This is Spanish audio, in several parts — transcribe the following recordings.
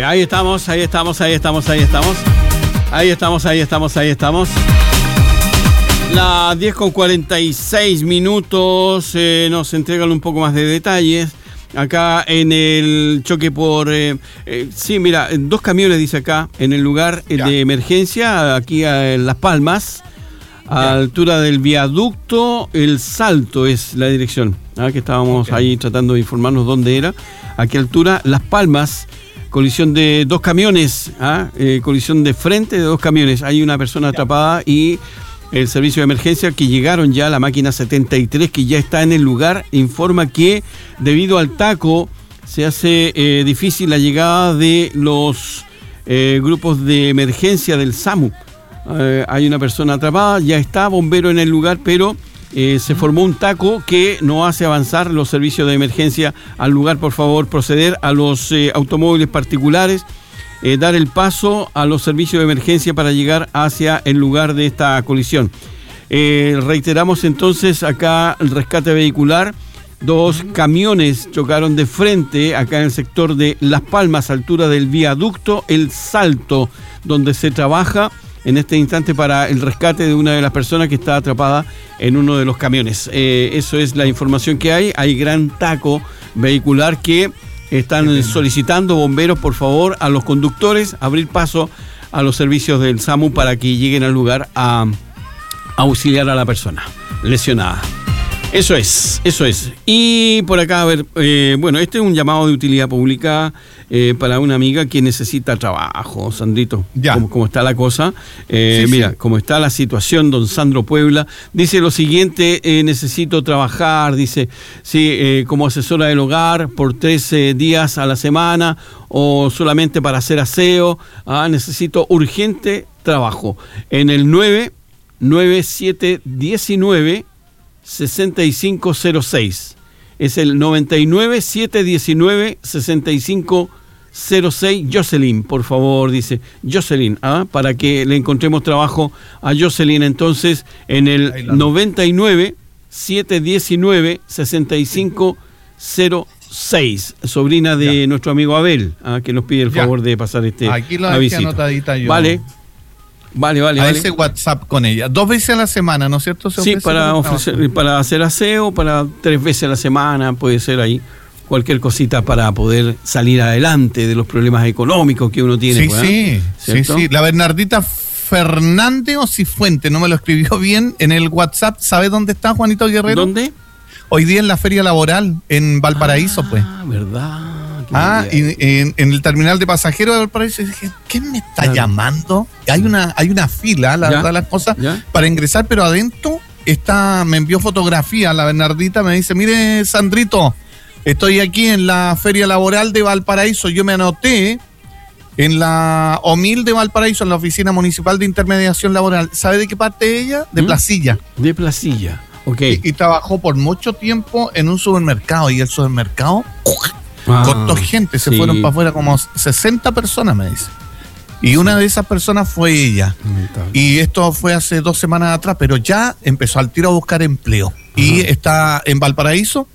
Ahí estamos. Las 10:46, nos entregan un poco más de detalles. Acá en el choque por... sí, mira, 2 camiones, dice acá, en el lugar de emergencia, aquí en Las Palmas, a altura del viaducto El Salto es la dirección, que estábamos ahí tratando de informarnos dónde era. ¿A qué altura? Las Palmas, colisión de 2 camiones, colisión de frente de 2 camiones. Hay una persona atrapada y... El servicio de emergencia que llegaron ya, la máquina 73 que ya está en el lugar, informa que debido al taco se hace difícil la llegada de los grupos de emergencia del SAMU. Hay una persona atrapada, ya está bombero en el lugar, pero se formó un taco que no hace avanzar los servicios de emergencia al lugar. Por favor, proceder a los automóviles particulares. Dar el paso a los servicios de emergencia para llegar hacia el lugar de esta colisión. Reiteramos entonces acá el rescate vehicular. 2 camiones chocaron de frente acá en el sector de Las Palmas, altura del viaducto El Salto, donde se trabaja en este instante para el rescate de una de las personas que está atrapada en uno de los camiones. Eso es la información que hay. Hay gran taco vehicular que... Están solicitando bomberos, por favor, a los conductores abrir paso a los servicios del SAMU para que lleguen al lugar a auxiliar a la persona lesionada. Eso es. Y por acá, a ver, este es un llamado de utilidad pública para una amiga que necesita trabajo, Sandrito. ¿Cómo está la cosa? Mira, cómo está la situación, don Sandro Puebla. Dice lo siguiente, necesito trabajar, dice, como asesora del hogar por 13 días a la semana o solamente para hacer aseo. Necesito urgente trabajo. En el 99719 6506. Es el 99-719-6506. Jocelyn, por favor, dice Jocelyn, para que le encontremos trabajo a Jocelyn entonces en el 99-719-6506. Sobrina de nuestro amigo Abel, que nos pide el favor de pasar aquí la anotadita yo. Vale. A ese WhatsApp con ella. 2 veces a la semana, ¿no es cierto? Sí, para hacer aseo, para 3 veces a la semana, puede ser ahí. Cualquier cosita para poder salir adelante de los problemas económicos que uno tiene. Sí. La Bernardita Fernández o Cifuente, no me lo escribió bien en el WhatsApp. ¿Sabe dónde está Juanito Guerrero? ¿Dónde? Hoy día en la feria laboral, en Valparaíso, pues. ¿Verdad? Y en el terminal de pasajeros de Valparaíso, y dije, ¿quién me está llamando? Hay una fila, la verdad, las cosas, para ingresar, pero adentro me envió fotografía, la Bernardita me dice, mire, Sandrito, estoy aquí en la feria laboral de Valparaíso, yo me anoté en la OMIL de Valparaíso, en la Oficina Municipal de Intermediación Laboral. ¿Sabe de qué parte es ella? De Placilla. De Placilla, ok. Y trabajó por mucho tiempo en un supermercado, y el supermercado... cortó gente, se fueron para afuera como 60 personas, me dice. Y una de esas personas fue ella. Y esto fue hace 2 semanas atrás, pero ya empezó al tiro a buscar empleo. Y está en Valparaíso.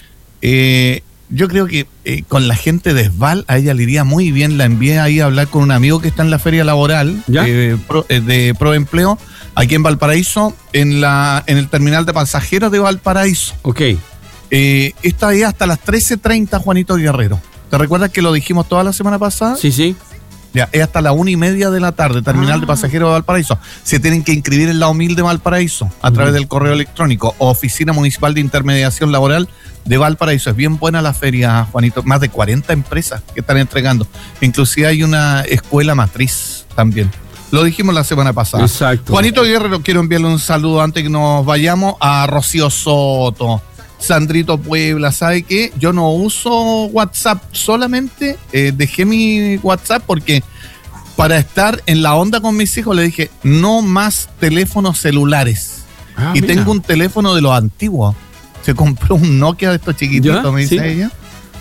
Yo creo que con la gente de Sval a ella le iría muy bien. La envié ahí a hablar con un amigo que está en la feria laboral de Proempleo, aquí en Valparaíso, en el terminal de pasajeros de Valparaíso. Ok. Esta es hasta las 13:30, Juanito Guerrero. ¿Te recuerdas que lo dijimos toda la semana pasada? Sí. Ya, es hasta las 1:30 de la tarde, terminal de pasajeros de Valparaíso. Se tienen que inscribir en la OMIL de Valparaíso a través del correo electrónico, Oficina Municipal de Intermediación Laboral de Valparaíso. Es bien buena la feria, Juanito. Más de 40 empresas que están entregando. Inclusive hay una escuela matriz también. Lo dijimos la semana pasada. Exacto. Juanito Guerrero, quiero enviarle un saludo antes que nos vayamos a Rocío Soto. Sandrito Puebla, ¿sabe qué? Yo no uso WhatsApp, solamente dejé mi WhatsApp porque para estar en la onda con mis hijos le dije, no más teléfonos celulares. Y mira, tengo un teléfono de los antiguos. Se compró un Nokia de estos chiquititos, me dice ella.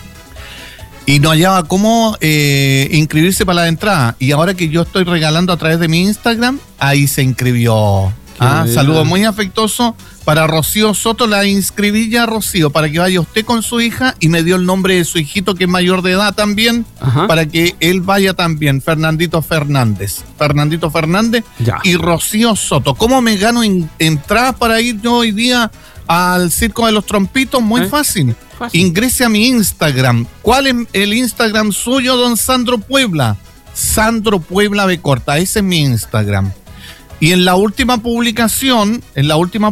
Y no hallaba cómo inscribirse para la entrada. Y ahora que yo estoy regalando a través de mi Instagram, ahí se inscribió. Saludos muy afectuosos para Rocío Soto, la inscribí ya, Rocío, para que vaya usted con su hija, y me dio el nombre de su hijito, que es mayor de edad también, para que él vaya también, Fernandito Fernández ya. Y Rocío Soto. ¿Cómo me gano entradas para ir yo hoy día al Circo de los Trompitos? Muy fácil. Ingrese a mi Instagram. ¿Cuál es el Instagram suyo, don Sandro Puebla? Sandro Puebla B corta, ese es mi Instagram. Y en la última publicación, en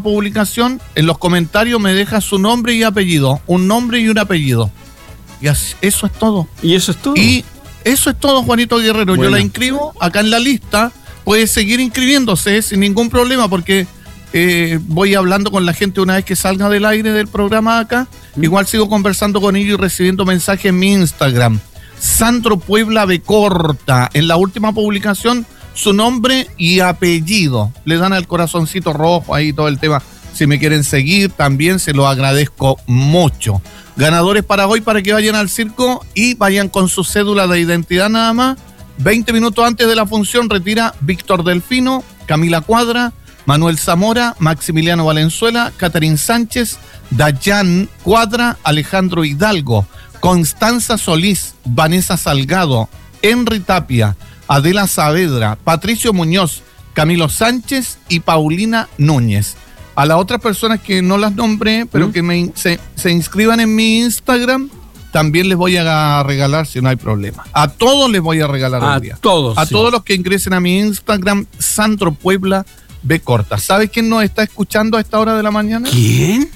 los comentarios me deja su nombre y apellido, un nombre y un apellido. Y así, eso es todo. ¿Y eso es todo? Y eso es todo, Juanito Guerrero. Bueno. Yo la inscribo acá en la lista. Puede seguir inscribiéndose sin ningún problema, porque voy hablando con la gente una vez que salga del aire del programa acá. Igual sigo conversando con ellos y recibiendo mensajes en mi Instagram. Sandro Puebla B corta. En la última publicación, su nombre y apellido. Le dan al corazoncito rojo ahí todo el tema. Si me quieren seguir, también se lo agradezco mucho. Ganadores para hoy, para que vayan al circo y vayan con su cédula de identidad nada más. 20 minutos antes de la función retira Víctor Delfino, Camila Cuadra, Manuel Zamora, Maximiliano Valenzuela, Catherine Sánchez, Dayan Cuadra, Alejandro Hidalgo, Constanza Solís, Vanessa Salgado, Henry Tapia, Adela Saavedra, Patricio Muñoz, Camilo Sánchez y Paulina Núñez. A las otras personas que no las nombré, pero que se inscriban en mi Instagram, también les voy a regalar, si no hay problema. A todos les voy a regalar el día. Todos los que ingresen a mi Instagram, Sandro Puebla B corta. ¿Sabes quién nos está escuchando a esta hora de la mañana? ¿Quién?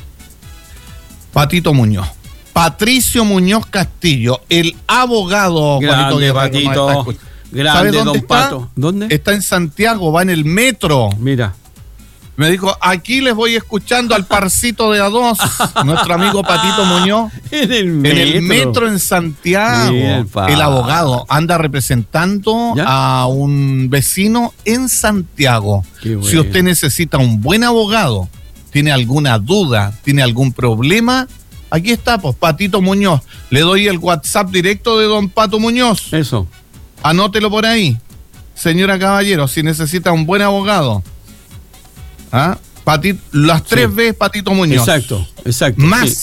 Patito Muñoz. Patricio Muñoz Castillo, el abogado. Grande, Patito. Grande, ¿Sabe dónde don Pato? ¿Dónde? Está en Santiago, va en el metro. Mira. Me dijo, aquí les voy escuchando al parcito de A2, nuestro amigo Patito Muñoz. En el metro en Santiago. Bien, el abogado anda representando a un vecino en Santiago. Bueno. Si usted necesita un buen abogado, tiene alguna duda, tiene algún problema, aquí está, pues, Patito Muñoz. Le doy el WhatsApp directo de don Pato Muñoz. Eso. Anótelo por ahí. Señora Caballero, si necesita un buen abogado. Patito, las tres veces Patito Muñoz. Exacto. Más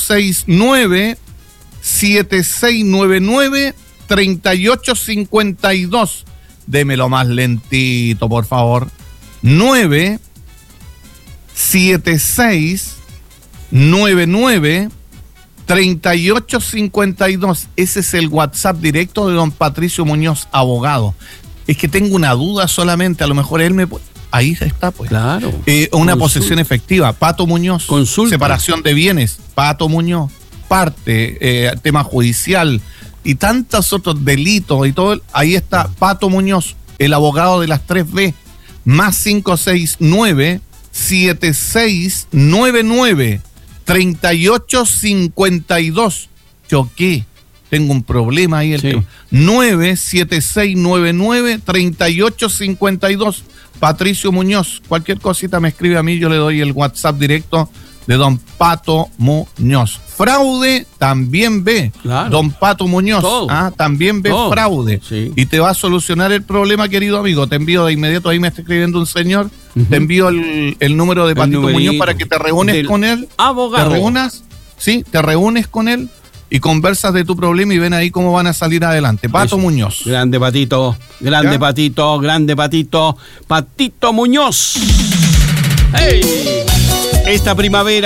569-7699-3852. Démelo más lentito, por favor. 97699-3852. Ese es el WhatsApp directo de don Patricio Muñoz, abogado. Es que tengo una duda solamente, a lo mejor él me puede... Ahí está, pues. Claro. Una posesión efectiva. Pato Muñoz. Consulta. Separación de bienes. Pato Muñoz. Parte. Tema judicial. Y tantos otros delitos y todo. Ahí está Pato Muñoz, el abogado de las 3B. Más 569-7699-3852. Choqué. Tengo un problema ahí. 97699-3852. Patricio Muñoz, cualquier cosita me escribe a mí, yo le doy el WhatsApp directo de don Pato Muñoz. Fraude también ve, claro. Don Pato Muñoz, también ve fraude, y te va a solucionar el problema, querido amigo. Te envío de inmediato, ahí me está escribiendo un señor, te envío el número de Patito Muñoz para que te reúnes con él. Abogado. Te reúnes con él y conversas de tu problema y ven ahí cómo van a salir adelante. Pato Muñoz. Grande Patito, grande Patito, grande Patito. Patito Muñoz. ¡Hey! Esta primavera